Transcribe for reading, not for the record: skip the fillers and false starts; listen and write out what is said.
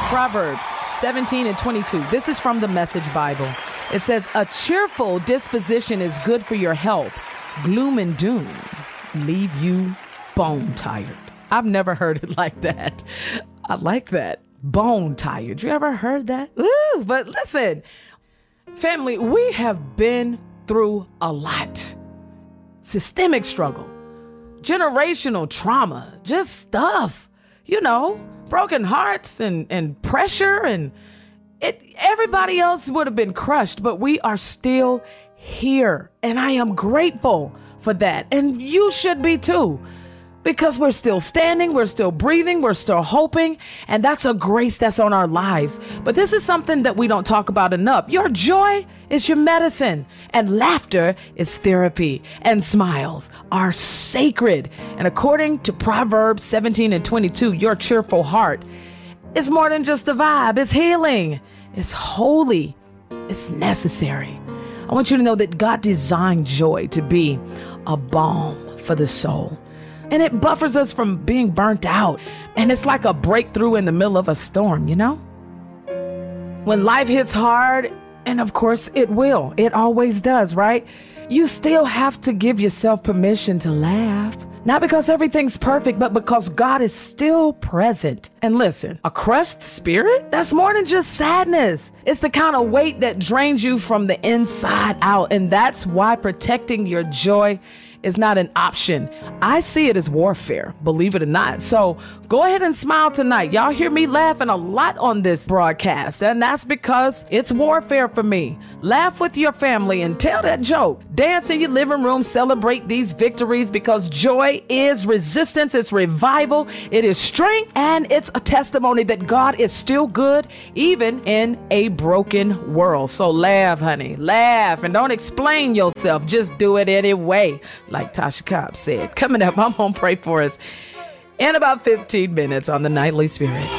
Proverbs 17:22. This is from the Message Bible. It says, a cheerful disposition is good for your health. Gloom and doom leave you bone tired. I've never heard it like that. I like that. Bone tired. You ever heard that? Ooh, but listen, family, we have been through a lot. Systemic struggle, generational trauma, just stuff, broken hearts and pressure, and everybody else would have been crushed, but we are still here. And I am grateful for that. And you should be too, because we're still standing, we're still breathing, we're still hoping. And that's a grace that's on our lives. But this is something that we don't talk about enough. Your joy is your medicine, and laughter is therapy, and smiles are sacred. And according to Proverbs 17:22, your cheerful heart is more than just a vibe. It's healing. It's holy. It's necessary. I want you to know that God designed joy to be a balm for the soul. And it buffers us from being burnt out. And it's like a breakthrough in the middle of a storm, When life hits hard, and of course it will. It always does, right? You still have to give yourself permission to laugh. Not because everything's perfect, but because God is still present. And listen, a crushed spirit, that's more than just sadness. It's the kind of weight that drains you from the inside out. And that's why protecting your joy is not an option. I see it as warfare, believe it or not. So go ahead and smile tonight. Y'all hear me laughing a lot on this broadcast, and that's because it's warfare for me. Laugh with your family and tell that joke. Dance in your living room, celebrate these victories, because joy is resistance, it's revival, it is strength, and it's a testimony that God is still good, even in a broken world. So laugh, honey, laugh, and don't explain yourself. Just do it anyway. Like Tasha Cobbs said. Coming up, I'm going to pray for us in about 15 minutes on the Nightly Spirit.